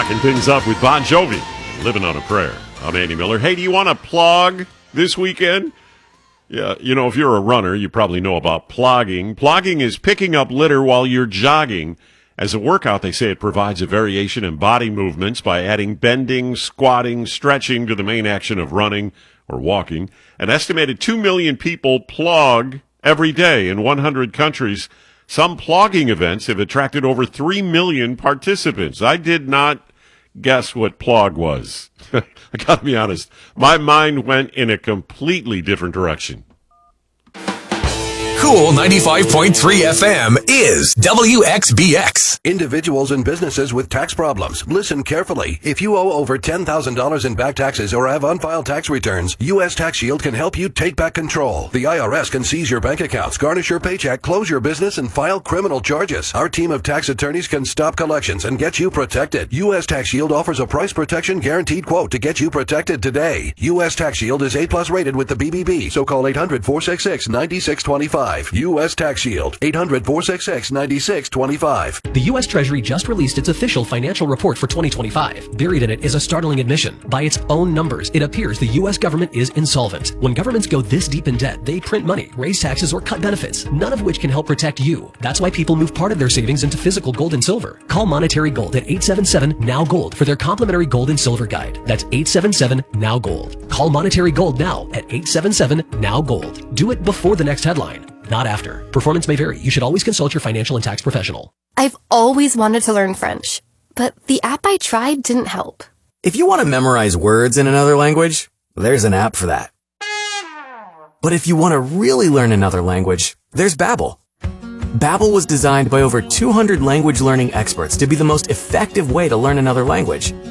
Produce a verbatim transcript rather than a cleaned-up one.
Rocking things up with Bon Jovi, Living on a Prayer. I'm Andy Miller. Hey, do you want to plug this weekend? Yeah, you know, if you're a runner, you probably know about plogging. Plogging is picking up litter while you're jogging. As a workout, they say it provides a variation in body movements by adding bending, squatting, stretching to the main action of running or walking. An estimated two million people plog every day in one hundred countries. Some plogging events have attracted over three million participants. I did not guess what plog was. I gotta be honest. My mind went in a completely different direction. Cool ninety-five point three F M is W X B X. Individuals and businesses with tax problems. Listen carefully. If you owe over ten thousand dollars in back taxes or have unfiled tax returns, U S Tax Shield can help you take back control. The I R S can seize your bank accounts, garnish your paycheck, close your business, and file criminal charges. Our team of tax attorneys can stop collections and get you protected. U S Tax Shield offers a price protection guaranteed quote to get you protected today. U S Tax Shield is A plus rated with the B B B, so call eight hundred, four six six, nine six two five. U S Tax Shield, eight hundred, four six six, nine six two five. The U S Treasury just released its official financial report for twenty twenty-five. Buried in it is a startling admission. By its own numbers, it appears the U S government is insolvent. When governments go this deep in debt, they print money, raise taxes, or cut benefits, none of which can help protect you. That's why people move part of their savings into physical gold and silver. Call Monetary Gold at eight seven seven, N O W, GOLD for their complimentary gold and silver guide. That's eight seven seven, N O W, GOLD. Call Monetary Gold now at eight seven seven, N O W, GOLD. Do it before the next headline, not after. Performance may vary. You should always consult your financial and tax professional. I've always wanted to learn French, but the app I tried didn't help. If you want to memorize words in another language, there's an app for that. But if you want to really learn another language, there's Babbel. Babbel was designed by over two hundred language learning experts to be the most effective way to learn another language.